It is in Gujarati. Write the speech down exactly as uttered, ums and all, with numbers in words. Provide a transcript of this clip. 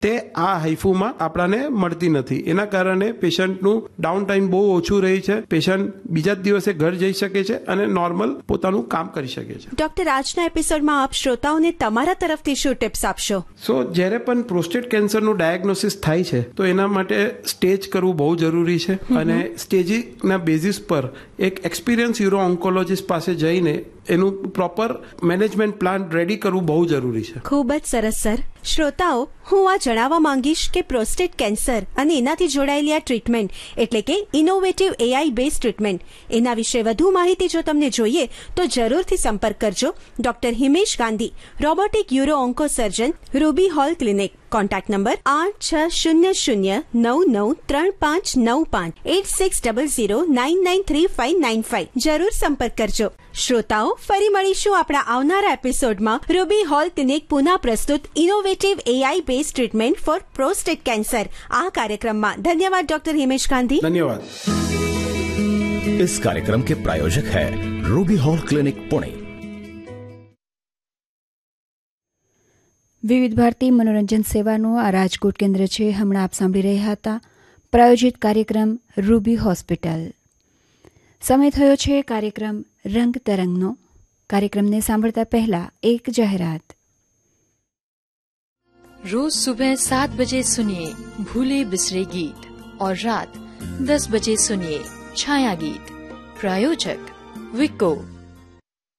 તે આ હાઈફુમાં આપણાને મળતી નથી. એના કારણે પેશન્ટનું ડાઉન ટાઈમ બહુ ઓછું રહે છે. પેશન્ટ બીજા જ દિવસે ઘર જઈ શકે છે અને નોર્મલ પોતાનું કામ કરી શકે છે. ડોક્ટર, આજના એપિસોડમાં આપ શ્રોતાઓને તમારા તરફથી શું ટિપ્સ આપશો? સો જ્યારે પણ પ્રોસ્ટેટ કેન્સરનું ડાયગ્નોસિસ થાય છે તો એના માટે સ્ટેજ કરવું બહુ જરૂરી છે અને સ્ટેજિંગના બેઝિસ પર એક એક્સપિરિયન્સ યુરો ઓન્કોલોજીસ્ટ પાસે જઈને એનું પ્રોપર મેનેજમેન્ટ પ્લાન રેડી કરવું બહુ જરૂરી છે. ખૂબ જ સરસ સર. શ્રોતાઓ, હું આ જણાવવા માંગીશ કે પ્રોસ્ટેટ કેન્સર અને એનાથી જોડાયેલી આ ટ્રીટમેન્ટ એટલે કે ઇનોવેટિવ એઆઈ બેઝ ટ્રીટમેન્ટ, એના વિશે વધુ માહિતી જો તમને જોઈએ તો જરૂરથી સંપર્ક કરજો doctor Himesh Gandhi, robotic euro onco સર્જન, Ruby hall clinic. Contact number આઠ છ શૂન્ય શૂન્ય નવ નવ ત્રણ પાંચ નવ પાંચ eight six double zero nine nine three five nine five. જરૂર સંપર્ક કરજો. શ્રોતાઓ, ફરી મળીશું આપણા આવનારા એપિસોડમાં રૂબી હોલ ક્લિનિક પુનઃ પ્રસ્તુત innovative AI base treatment four prostate cancer આ कार्यक्रम. धन्यवाद डॉक्टर हिमेश गांधी. धन्यवाद. इस कार्यक्रम के प्रायोजक है रूबी हॉल क्लिनिक पुणे. વિવિધ ભારતી મનોરંજન સેવાનું આ રાજકોટ કેન્દ્ર છે. હમણાં આપ સાંભળી રહ્યા હતા પ્રાયોજિત કાર્યક્રમ રૂબી હોસ્પિટલ. સમય થયો છે કાર્યક્રમ રંગ તરંગનો. कार्यक्रम ने સાંભળતા પહેલા એક જાહેરાત. रोज सुबह सात बजे सुनिए भूले बिसरे गीत और रात दस बजे सुनिए छाया गीत. प्रायोजक विको.